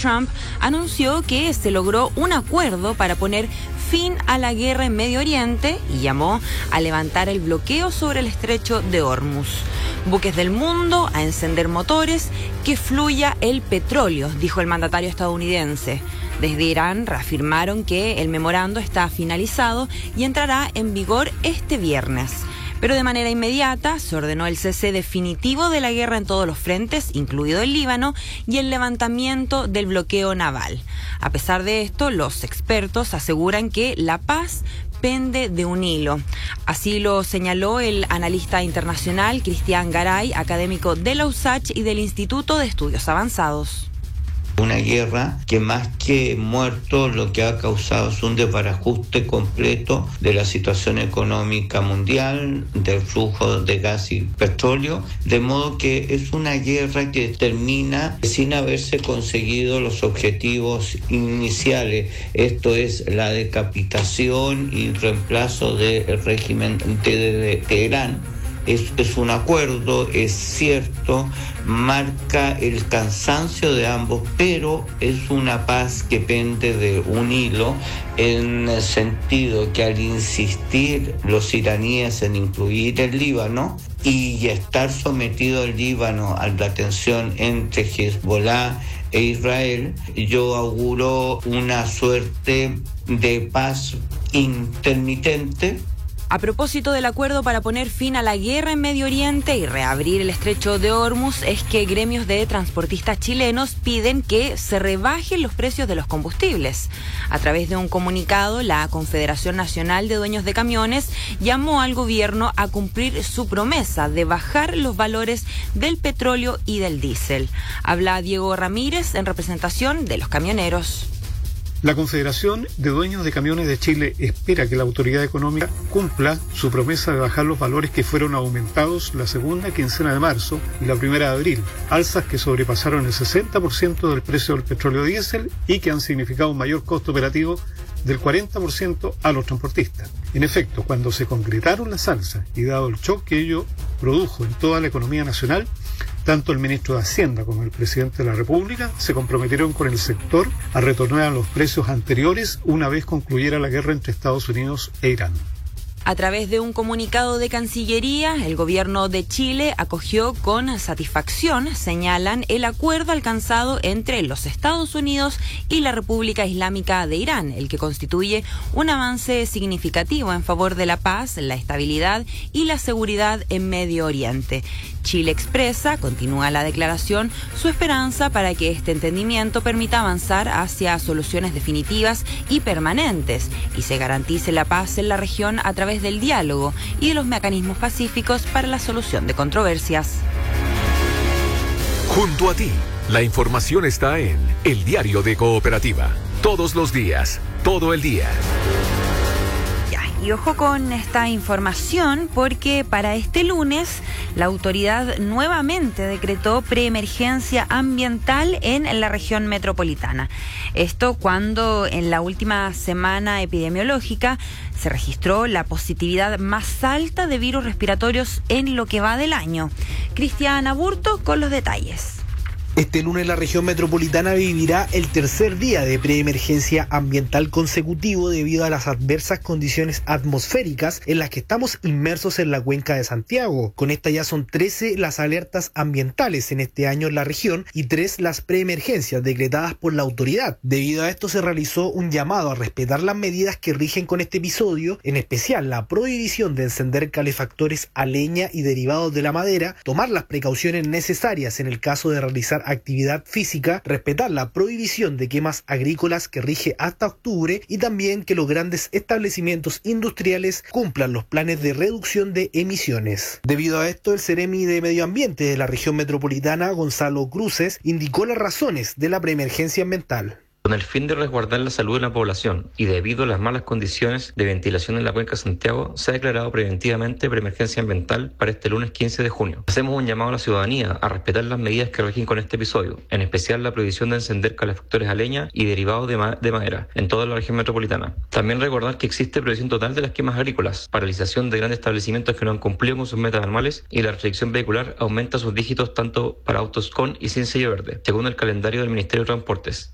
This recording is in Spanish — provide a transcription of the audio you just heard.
Trump anunció que se logró un acuerdo para poner fin a la guerra en Medio Oriente y llamó a levantar el bloqueo sobre el estrecho de Hormuz. Buques del mundo a encender motores, que fluya el petróleo, dijo el mandatario estadounidense. Desde Irán reafirmaron que el memorando está finalizado y entrará en vigor este viernes. Pero de manera inmediata se ordenó el cese definitivo de la guerra en todos los frentes, incluido el Líbano, y el levantamiento del bloqueo naval. A pesar de esto, los expertos aseguran que la paz pende de un hilo. Así lo señaló el analista internacional Cristian Garay, académico de la USACH y del Instituto de Estudios Avanzados. Una guerra que más que muerto lo que ha causado es un desbarajuste completo de la situación económica mundial, del flujo de gas y petróleo, de modo que es una guerra que termina sin haberse conseguido los objetivos iniciales, esto es la decapitación y reemplazo del régimen de Teherán. Es un acuerdo, es cierto, marca el cansancio de ambos, pero es una paz que pende de un hilo, en el sentido que al insistir los iraníes en incluir el Líbano y estar sometido el Líbano a la tensión entre Hezbollah e Israel, yo auguro una suerte de paz intermitente. A propósito del acuerdo para poner fin a la guerra en Medio Oriente y reabrir el estrecho de Hormuz, es que gremios de transportistas chilenos piden que se rebajen los precios de los combustibles. A través de un comunicado, la Confederación Nacional de Dueños de Camiones llamó al gobierno a cumplir su promesa de bajar los valores del petróleo y del diésel. Habla Diego Ramírez en representación de los camioneros. La Confederación de Dueños de Camiones de Chile espera que la autoridad económica cumpla su promesa de bajar los valores que fueron aumentados la segunda quincena de marzo y la primera de abril, alzas que sobrepasaron el 60% del precio del petróleo diésel y que han significado un mayor costo operativo del 40% a los transportistas. En efecto, cuando se concretaron las alzas y dado el shock que ello produjo en toda la economía nacional, tanto el ministro de Hacienda como el presidente de la República se comprometieron con el sector a retornar a los precios anteriores una vez concluyera la guerra entre Estados Unidos e Irán. A través de un comunicado de Cancillería, el gobierno de Chile acogió con satisfacción, señalan, el acuerdo alcanzado entre los Estados Unidos y la República Islámica de Irán, el que constituye un avance significativo en favor de la paz, la estabilidad y la seguridad en Medio Oriente. Chile expresa, continúa la declaración, su esperanza para que este entendimiento permita avanzar hacia soluciones definitivas y permanentes y se garantice la paz en la región a través del diálogo y de los mecanismos pacíficos para la solución de controversias. Junto a ti, la información está en El Diario de Cooperativa. Todos los días, todo el día. Y ojo con esta información porque para este lunes la autoridad nuevamente decretó preemergencia ambiental en la región metropolitana. Esto cuando en la última semana epidemiológica se registró la positividad más alta de virus respiratorios en lo que va del año. Cristian Aburto con los detalles. Este lunes la región metropolitana vivirá el tercer día de preemergencia ambiental consecutivo debido a las adversas condiciones atmosféricas en las que estamos inmersos en la cuenca de Santiago. Con esta ya son 13 las alertas ambientales en este año en la región y 3 las preemergencias decretadas por la autoridad. Debido a esto se realizó un llamado a respetar las medidas que rigen con este episodio, en especial la prohibición de encender calefactores a leña y derivados de la madera, tomar las precauciones necesarias en el caso de realizar actividad física, respetar la prohibición de quemas agrícolas que rige hasta octubre y también que los grandes establecimientos industriales cumplan los planes de reducción de emisiones. Debido a esto, el Seremi de Medio Ambiente de la región metropolitana, Gonzalo Cruces, indicó las razones de la preemergencia ambiental. Con el fin de resguardar la salud de la población y debido a las malas condiciones de ventilación en la cuenca de Santiago, se ha declarado preventivamente preemergencia ambiental para este lunes 15 de junio. Hacemos un llamado a la ciudadanía a respetar las medidas que rigen con este episodio, en especial la prohibición de encender calefactores a leña y derivados de madera en toda la región metropolitana. También recordar que existe prohibición total de las quemas agrícolas, paralización de grandes establecimientos que no han cumplido con sus metas anuales y la restricción vehicular aumenta sus dígitos tanto para autos con y sin sello verde, según el calendario del Ministerio de Transportes.